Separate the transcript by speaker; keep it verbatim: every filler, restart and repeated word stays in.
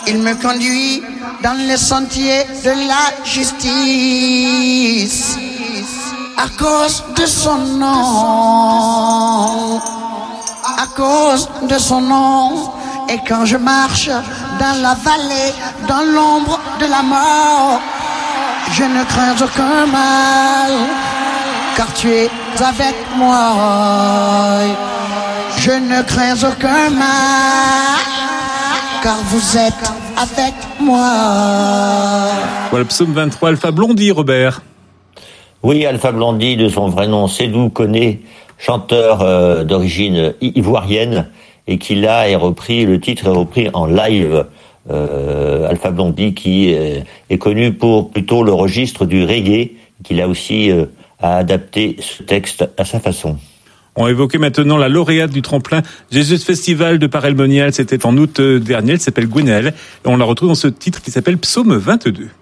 Speaker 1: Il me conduit dans les sentiers de la justice. À cause de son nom, à cause de son nom. Et quand je marche dans la vallée, dans l'ombre de la mort, je ne crains aucun mal, car tu es avec moi. Je ne crains aucun mal, car vous êtes avec moi.
Speaker 2: Voilà, psaume vingt-trois, Alpha Blondy, Robert.
Speaker 3: Oui, Alpha Blondy, de son vrai nom, Sédou Koné, chanteur euh, d'origine ivoirienne, et qui là est repris, le titre est repris en live. Euh, Alpha Blondy qui euh, est connu pour plutôt le registre du reggae, qui là aussi euh, a adapté ce texte à sa façon.
Speaker 2: On évoquait maintenant la lauréate du tremplin Jesus Festival de Paray-le-Monial, c'était en août dernier, elle s'appelle Gwenaëlle, et on la retrouve dans ce titre qui s'appelle Psaume vingt-deux.